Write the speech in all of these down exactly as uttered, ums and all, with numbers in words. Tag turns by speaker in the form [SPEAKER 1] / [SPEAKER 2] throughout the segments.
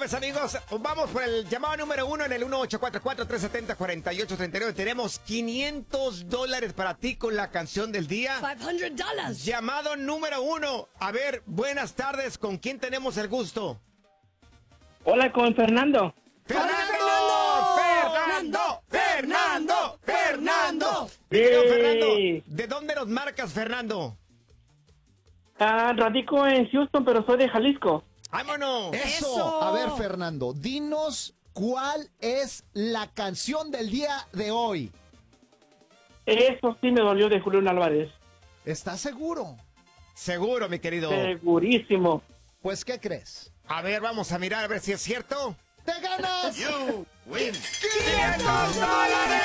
[SPEAKER 1] Señores amigos, vamos por el llamado número uno en el uno ocho cuatro cuatro, tres siete cero, cuatro ocho tres nueve. Tenemos quinientos dólares para ti con la canción del día.
[SPEAKER 2] quinientos dólares.
[SPEAKER 1] Llamado número uno. A ver, buenas tardes. ¿Con quién tenemos el gusto?
[SPEAKER 3] Hola, con Fernando.
[SPEAKER 1] ¡Fernando! ¡Fernando! ¡Fernando! ¡Fernando! Mi querido
[SPEAKER 3] Sí.
[SPEAKER 1] Fernando, ¿de dónde nos marcas, Fernando?
[SPEAKER 3] Ah, radico en Houston, pero soy de Jalisco.
[SPEAKER 1] ¡Vámonos!
[SPEAKER 4] Eso.
[SPEAKER 2] Eso.
[SPEAKER 4] A ver, Fernando, dinos cuál es la canción del día de hoy.
[SPEAKER 3] Eso sí me dolió de Julián Álvarez.
[SPEAKER 4] ¿Estás seguro?
[SPEAKER 1] Seguro, mi querido.
[SPEAKER 3] Segurísimo.
[SPEAKER 4] Pues, ¿qué crees?
[SPEAKER 1] A ver, vamos a mirar a ver si es cierto.
[SPEAKER 4] ¡Te ganas!
[SPEAKER 1] You win.
[SPEAKER 4] ¡quinientos dólares!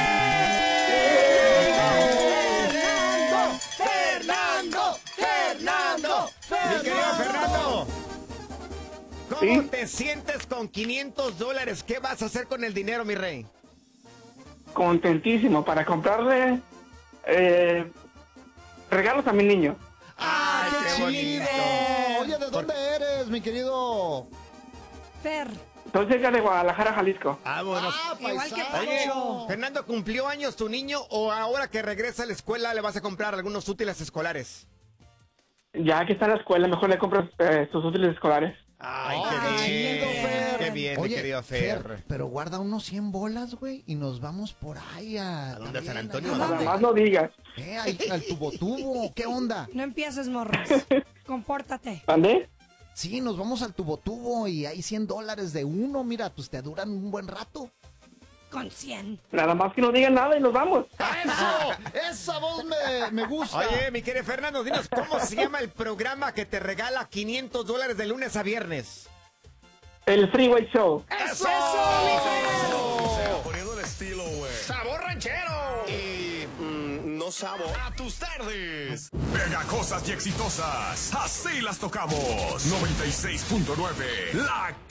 [SPEAKER 1] ¡Fernando! ¡Fernando! ¡Fernando! Mi querido Fernando, ¿cómo
[SPEAKER 3] ¿Sí?
[SPEAKER 1] te sientes con quinientos dólares? ¿Qué vas a hacer con el dinero, mi rey?
[SPEAKER 3] Contentísimo para comprarle eh, regalos a mi niño.
[SPEAKER 4] ¡Ah,
[SPEAKER 1] Ay,
[SPEAKER 4] qué,
[SPEAKER 1] qué
[SPEAKER 4] chido!
[SPEAKER 1] bonito.
[SPEAKER 4] Oye, ¿de dónde eres, mi querido?
[SPEAKER 2] Fer.
[SPEAKER 3] Soy cerca de Guadalajara, Jalisco.
[SPEAKER 1] Vámonos.
[SPEAKER 4] Ah,
[SPEAKER 2] Igual que
[SPEAKER 4] paisano.
[SPEAKER 1] Oye,
[SPEAKER 2] Pancho.
[SPEAKER 1] Fernando, ¿cumplió años tu niño o ahora que regresa a la escuela le vas a comprar algunos útiles escolares?
[SPEAKER 3] Ya que está en la escuela, mejor le compro eh, sus útiles escolares.
[SPEAKER 1] Ay,
[SPEAKER 4] Oh,
[SPEAKER 1] qué
[SPEAKER 4] qué
[SPEAKER 1] bien.
[SPEAKER 4] chido, Fer.
[SPEAKER 1] Qué bien,
[SPEAKER 4] Oye,
[SPEAKER 1] mi querido Fer.
[SPEAKER 4] pero guarda unos cien bolas, güey, y nos vamos por ahí a...
[SPEAKER 1] ¿A dónde, a San
[SPEAKER 4] también,
[SPEAKER 1] Antonio?
[SPEAKER 4] a-
[SPEAKER 1] ¿A
[SPEAKER 3] Nada
[SPEAKER 1] dónde?
[SPEAKER 3] más no digas.
[SPEAKER 4] Eh, al, al tubo tubo. ¿Qué onda?
[SPEAKER 2] No empieces, morros. Compórtate.
[SPEAKER 3] ¿Dónde?
[SPEAKER 4] Sí, nos vamos al tubo tubo y hay cien dólares de uno. Mira, pues te duran un buen rato.
[SPEAKER 2] Con cien.
[SPEAKER 3] Nada más que no digan nada y nos vamos.
[SPEAKER 4] ¡Eso! ¡Esa voz me, me gusta!
[SPEAKER 1] Oye, mi querido Fernando, dinos, ¿cómo se llama el programa que te regala quinientos dólares de lunes a viernes?
[SPEAKER 3] El Freeway Show.
[SPEAKER 1] ¡Eso!
[SPEAKER 5] Poniendo el estilo, güey.
[SPEAKER 1] ¡Sabor ranchero!
[SPEAKER 5] Y mm, no sabo. A tus tardes. Pegajosas y exitosas. Así las tocamos. noventa y seis punto nueve. La